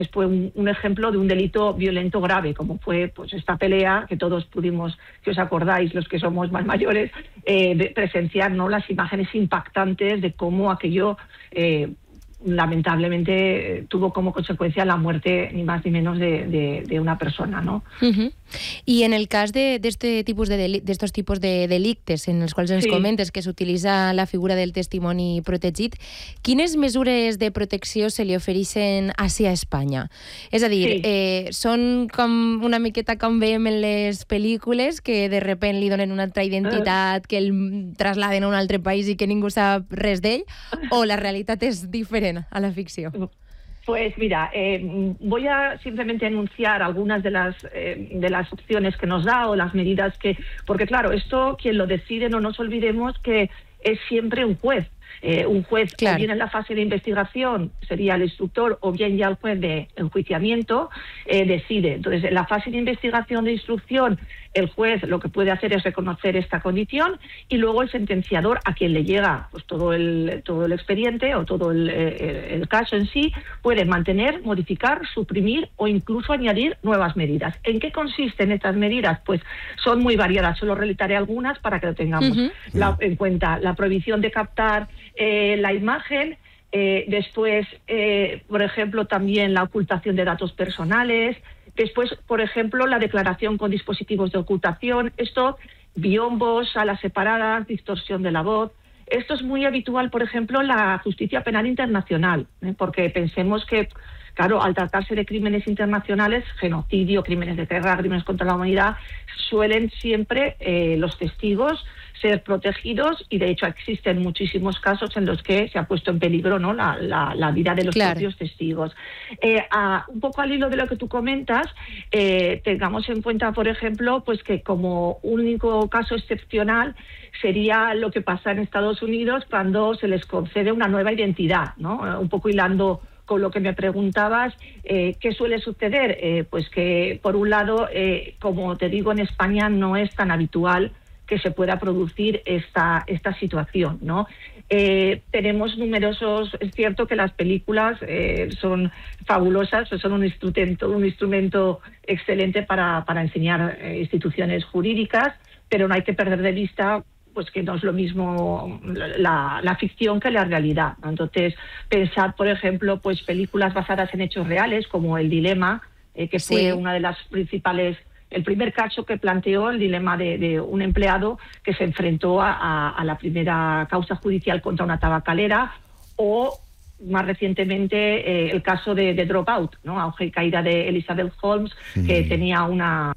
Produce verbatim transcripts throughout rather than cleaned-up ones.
fue un, un ejemplo de un delito violento grave, como fue pues esta pelea que todos pudimos, que os acordáis, los que somos más mayores, eh, de presenciar, ¿no?, las imágenes impactantes de cómo aquello eh, lamentablemente eh, tuvo como consecuencia la muerte ni más ni menos de, de, de una persona, ¿no? Uh-huh. I en el cas d'estos de, tipus de, deli de tipus de delictes en els quals ens sí. comentes que s'utilitza la figura del testimoni protegit, quines mesures de protecció se li ofereixen ací a Espanya? És a dir, sí. eh, són com una miqueta com veiem en les pel·lícules, que de repent li donen una altra identitat, que el trasladen a un altre país i que ningú sap res d'ell, o la realitat és diferent a la ficció? Pues mira, eh, voy a simplemente enunciar algunas de las eh, de las opciones que nos da o las medidas que... Porque claro, esto quien lo decide, no nos olvidemos que es siempre un juez. Eh, un juez, claro, o bien en la fase de investigación sería el instructor, o bien ya el juez de enjuiciamiento eh, decide. Entonces, en la fase de investigación de instrucción, el juez lo que puede hacer es reconocer esta condición, y luego el sentenciador, a quien le llega pues todo el todo el expediente o todo el, el, el caso en sí, puede mantener, modificar, suprimir o incluso añadir nuevas medidas. ¿En qué consisten estas medidas? Pues son muy variadas. Solo relataré algunas para que lo tengamos uh-huh. la, en cuenta. La prohibición de captar eh, la imagen. Eh, después, eh, por ejemplo, también la ocultación de datos personales. Después, por ejemplo, la declaración con dispositivos de ocultación. Esto, biombos, salas separadas, distorsión de la voz. Esto es muy habitual, por ejemplo, en la justicia penal internacional, ¿eh? Porque pensemos que, claro, al tratarse de crímenes internacionales, genocidio, crímenes de guerra, crímenes contra la humanidad, suelen siempre eh, los testigos ser protegidos, y de hecho existen muchísimos casos en los que se ha puesto en peligro, ¿no?, la, la, la vida de los claro. propios testigos. Eh, a, un poco al hilo de lo que tú comentas, eh, tengamos en cuenta, por ejemplo, pues que como único caso excepcional sería lo que pasa en Estados Unidos cuando se les concede una nueva identidad, ¿no? Un poco hilando con lo que me preguntabas, eh, ¿qué suele suceder? Eh, pues que, por un lado, eh, como te digo, en España no es tan habitual que se pueda producir esta, esta situación, ¿no? Eh, tenemos numerosos... Es cierto que las películas eh, son fabulosas, son un instrumento, un instrumento excelente para, para enseñar eh, instituciones jurídicas, pero no hay que perder de vista pues que no es lo mismo la, la ficción que la realidad, ¿no? Entonces, pensad, por ejemplo, pues películas basadas en hechos reales, como El Dilema, eh, que fue sí. una de las principales... El primer caso que planteó el dilema de, de un empleado que se enfrentó a, a, a la primera causa judicial contra una tabacalera, o más recientemente eh, el caso de, de Dropout, ¿no? Auge y caída de Elizabeth Holmes, mm. que tenía una,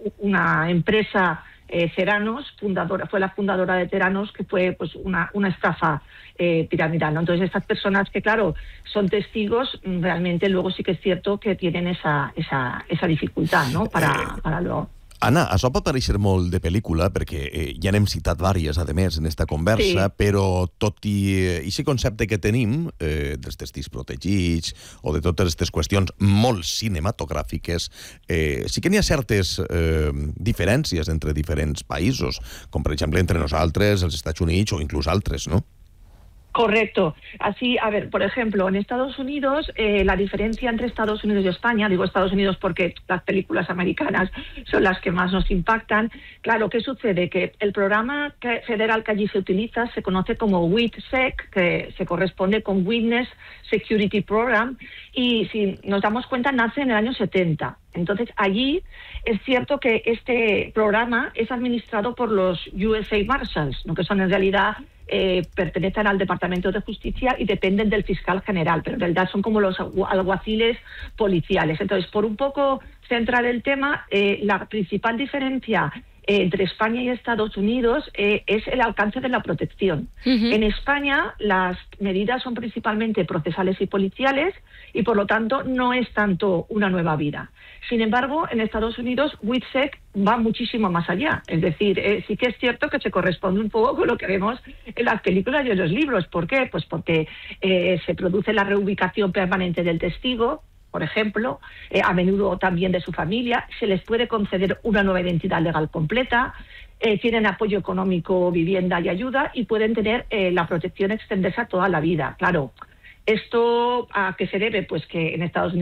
una empresa, eh, Theranos, fundadora, fue la fundadora de Theranos, que fue pues una, una estafa eh, piramidal, ¿no? Entonces, estas personas que, claro, son testigos, realmente luego sí que es cierto que tienen esa, esa, esa dificultad, ¿no?, para, para lo... Anna, això pot parèixer molt de pel·lícula, perquè eh, ja n'hem citat vàries, a més, en esta conversa, sí. però tot i aquest concepte que tenim, eh, dels testigs protegits, o de totes aquestes qüestions molt cinematogràfiques, eh, sí que n'hi ha certes eh, diferències entre diferents països, com per exemple entre nosaltres, els Estats Units o inclús altres, no? Correcto. Así, a ver, por ejemplo, en Estados Unidos, eh, la diferencia entre Estados Unidos y España, digo Estados Unidos porque las películas americanas son las que más nos impactan. Claro, ¿qué sucede? Que el programa que, federal que allí se utiliza se conoce como WITSEC, que se corresponde con Witness Security Program, y si nos damos cuenta, nace en el año setenta. Entonces, allí es cierto que este programa es administrado por los U S A Marshals, ¿no?, que son en realidad... Eh, pertenecen al Departamento de Justicia y dependen del fiscal general, pero en realidad son como los alguaciles policiales. Entonces, por un poco centrar el tema, eh, la principal diferencia eh, entre España y Estados Unidos eh, es el alcance de la protección. Uh-huh. En España las medidas son principalmente procesales y policiales, y por lo tanto no es tanto una nueva vida. Sin embargo, en Estados Unidos, WITSEC va muchísimo más allá. Es decir, eh, sí que es cierto que se corresponde un poco con lo que vemos en las películas y en los libros. ¿Por qué? Pues porque eh, se produce la reubicación permanente del testigo, por ejemplo, eh, a menudo también de su familia. Se les puede conceder una nueva identidad legal completa, eh, tienen apoyo económico, vivienda y ayuda, y pueden tener eh, la protección extenderse a toda la vida. Claro, ¿esto a qué se debe? Pues que en Estados Unidos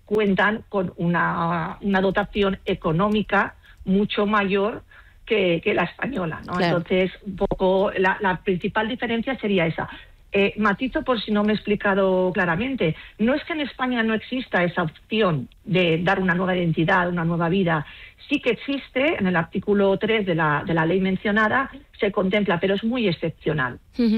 cuentan con una, una dotación económica mucho mayor que, que la española, ¿no? Claro. Entonces, un poco la, la principal diferencia sería esa. Eh, matizo por si no me he explicado claramente. No es que en España no exista esa opción de dar una nueva identidad, una nueva vida. Sí que existe, en el artículo tres de la, de la ley mencionada, se contempla, però és muy excepcional. Uh-huh.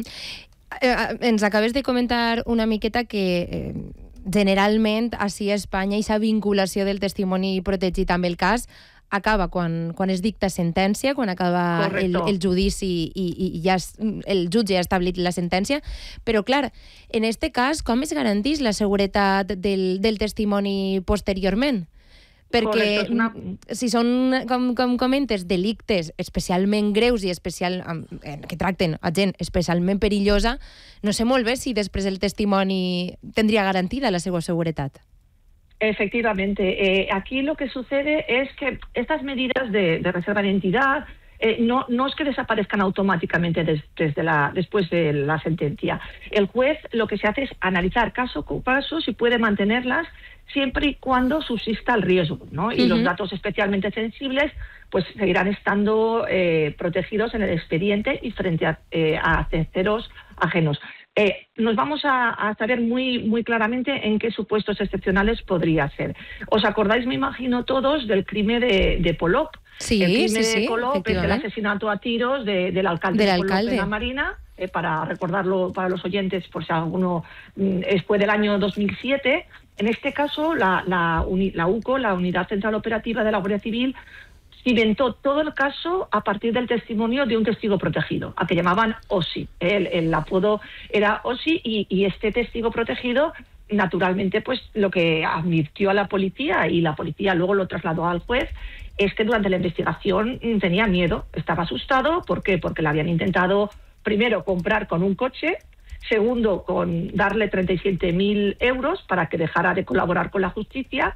Eh, ens acabes de comentar una miqueta que eh, generalment així a Espanya aquesta vinculació del testimoni protegit amb el cas acaba quan, quan es dicta sentència, quan acaba el, el judici i, i ja es, el jutge ha establit la sentència, però clar, en este cas, com es garanteix la seguretat del, del testimoni posteriorment? Perquè Correcto, una... si són, com, com comentes, delictes especialment greus i especial, que tracten a gent especialment perillosa, no sé molt bé si després el testimoni tindria garantida la seva seguretat. Efectivamente. Eh, aquí lo que sucede es que estas medidas de, de reserva de identidad eh, no, no es que desaparezcan automáticamente des, desde la, después de la sentencia. El juez lo que se hace es analizar caso por caso si puede mantenerlas siempre y cuando subsista el riesgo, ¿no? Y uh-huh. los datos especialmente sensibles pues seguirán estando eh, protegidos en el expediente y frente a, eh, a terceros ajenos. Eh, nos vamos a, a saber muy, muy claramente en qué supuestos excepcionales podría ser. ¿Os acordáis, me imagino todos, del crimen de, de Polop? Sí, el crimen sí, sí, de Polop es el asesinato a tiros de, del alcalde del de Polop alcalde. de la Marina, eh, para recordarlo para los oyentes, por si alguno mm, fue del año dos mil siete. En este caso, la, la, uni, la U C O, la Unidad Central Operativa de la Guardia Civil, inventó todo el caso a partir del testimonio de un testigo protegido, a que llamaban Osi. El, el apodo era Osi y, y este testigo protegido, naturalmente, pues lo que advirtió a la policía, y la policía luego lo trasladó al juez, es que durante la investigación tenía miedo, estaba asustado. ¿Por qué? Porque le habían intentado, primero, comprar con un coche, segundo, con darle treinta y siete mil euros para que dejara de colaborar con la justicia,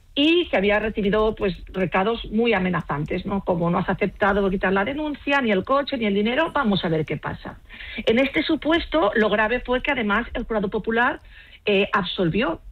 y que había recibido pues recados muy amenazantes, ¿no? Como no has aceptado quitar la denuncia, ni el coche, ni el dinero, vamos a ver qué pasa. En este supuesto, lo grave fue que además el Jurado Popular eh, absolvió.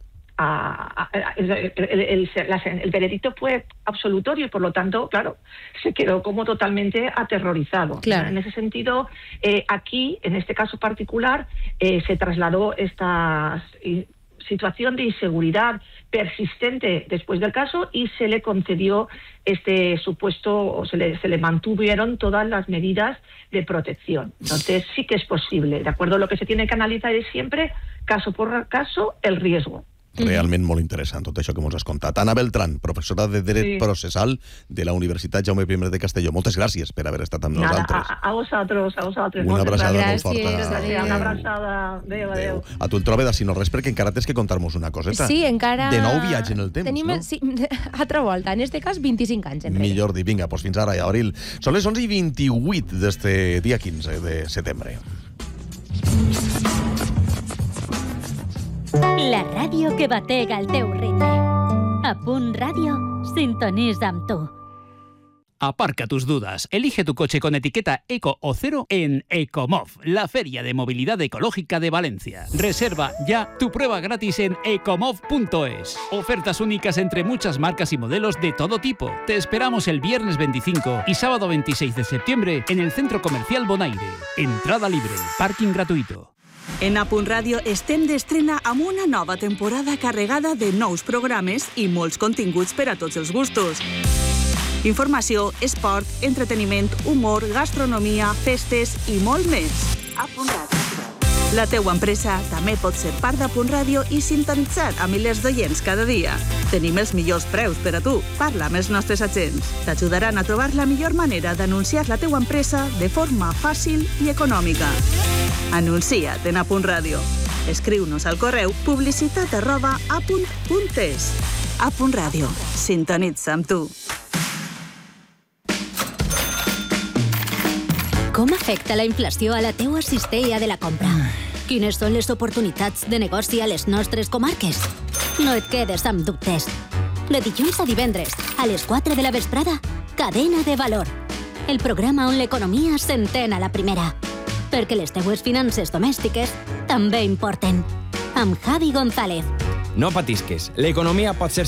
A, a, a, el, el, el, la, el veredicto fue absolutorio y por lo tanto, claro, se quedó como totalmente aterrorizado. Claro. En ese sentido, eh, aquí, en este caso particular, eh, se trasladó esta situación de inseguridad persistente después del caso y se le concedió este supuesto, o se le, se le mantuvieron todas las medidas de protección. Entonces sí que es posible, de acuerdo a lo que se tiene que analizar es siempre, caso por caso, el riesgo. Realment molt interessant tot això que ens has contat. Anna Beltrán, professora de Dret sí. Processal de la Universitat Jaume I de Castelló. Moltes gràcies per haver estat amb Nada, nosaltres. A, a vosaltres, a vosaltres. Una abraçada gràcies. molt forta. Gràcies, una abraçada. Adéu, adéu. A tu el trobe d'ací no res, perquè encara tens que contar-nos una coseta. Sí, encara... De nou viatge en el temps, Tenim, no? Sí, altra volta, en este cas vint-i-cinc anys enrere. Millor dir, vinga, doncs fins ara, ja, Abril. Són les onze i vint-i-vuit d'este dia quinze de setembre. La ràdio que batega el teu ritme. A Punt Ràdio, sintonitza amb tu. Aparca tus dudas. Elige tu coche con etiqueta Eco o Cero en Ecomov, la feria de movilidad ecológica de Valencia. Reserva ya tu prueba gratis en ecomov punto es. Ofertas únicas entre muchas marcas y modelos de todo tipo. Te esperamos el viernes veinticinco y sábado veintiséis de septiembre en el Centro Comercial Bonaire. Entrada libre, parking gratuito. En A Punt Ràdio estem d'estrena amb una nova temporada carregada de nous programes i molts continguts per a tots els gustos. Informació, esport, entreteniment, humor, gastronomia, festes i molt més. A Punt Ràdio. La teua empresa també pot ser part d'A Punt Ràdio i sintonitzar a milers d'oients cada dia. Tenim els millors preus per a tu. Parla amb els nostres agents. T'ajudaran a trobar la millor manera d'anunciar la teua empresa de forma fàcil i econòmica. Anuncia't en A Punt Ràdio. Escriu-nos al correu publicitat arroba apunt punt es. A Punt Ràdio. Sintonitza amb tu. Com afecta la inflació a la teua cistella de la compra? Quines són les oportunitats de negoci a les nostres comarques? No et quedes amb dubtes. De dilluns a divendres, a les quatre de la vesprada, Cadena de Valor. El programa on l'economia s'entén a la primera. Perquè les teues finances domèstiques també importen. Amb Javi González. No patisques, l'economia pot ser